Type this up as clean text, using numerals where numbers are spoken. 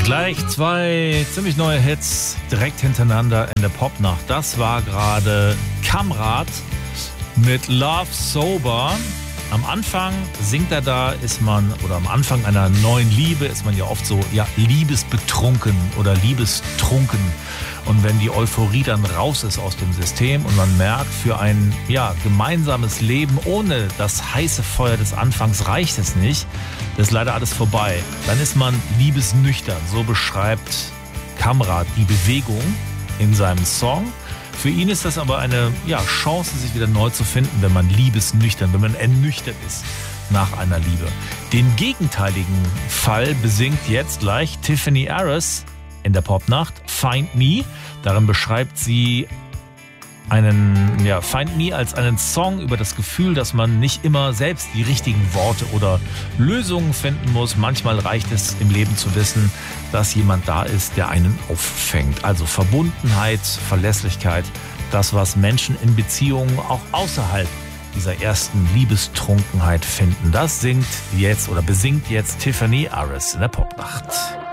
Gleich zwei ziemlich neue Hits direkt hintereinander in der Popnacht. Das war gerade Kamrat mit Love Sober. Am Anfang singt er da, am Anfang einer neuen Liebe ist man ja oft so, liebesbetrunken oder liebestrunken. Und wenn die Euphorie dann raus ist aus dem System und man merkt, für ein gemeinsames Leben ohne das heiße Feuer des Anfangs reicht es nicht, das ist leider alles vorbei. Dann ist man liebesnüchtern. So beschreibt Kamrat die Bewegung in seinem Song. Für ihn ist das aber eine Chance, sich wieder neu zu finden, wenn man liebesnüchtern, wenn man ernüchtert ist nach einer Liebe. Den gegenteiligen Fall besingt jetzt gleich Tiffany Aris in der Popnacht, Find Me. Darin beschreibt sie Find Me als einen Song über das Gefühl, dass man nicht immer selbst die richtigen Worte oder Lösungen finden muss. Manchmal reicht es im Leben zu wissen, dass jemand da ist, der einen auffängt. Also Verbundenheit, Verlässlichkeit, das, was Menschen in Beziehungen auch außerhalb dieser ersten Liebestrunkenheit finden. Das besingt jetzt Tiffany Aris in der Popnacht.